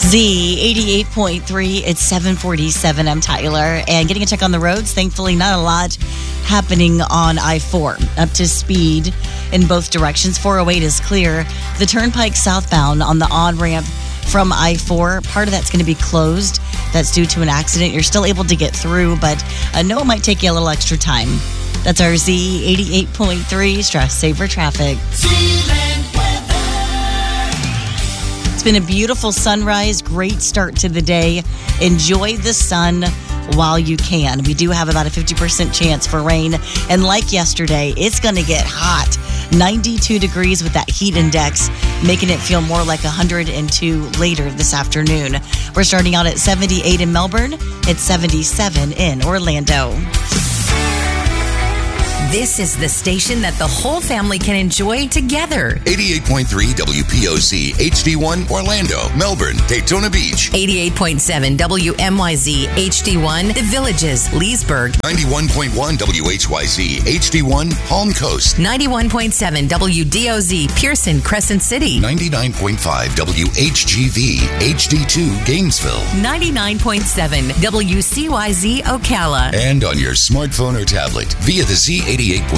Z88.3, it's 747. I'm Tyler. And getting a check on the roads, thankfully not a lot happening on I-4. Up to speed in both directions. 408 is clear. The Turnpike southbound on the on-ramp from I-4, part of that's going to be closed. That's due to an accident. You're still able to get through, but I know it might take you a little extra time. That's our Z88.3 Stress Saver Traffic. It's been a beautiful sunrise, great start to the day. Enjoy the sun while you can. We do have about a 50% chance for rain. And like yesterday, it's going to get hot. 92 degrees with that heat index, making it feel more like 102 later this afternoon. We're starting out at 78 in Melbourne. It's 77 in Orlando. This is the station that the whole family can enjoy together. 88.3 WPOC HD1 Orlando, Melbourne, Daytona Beach. 88.7 WMYZ HD1 The Villages, Leesburg. 91.1 WHYZ HD1 Palm Coast. 91.7 WDOZ Pearson, Crescent City. 99.5 WHGV HD2 Gainesville. 99.7 WCYZ Ocala. And on your smartphone or tablet via the Z88.3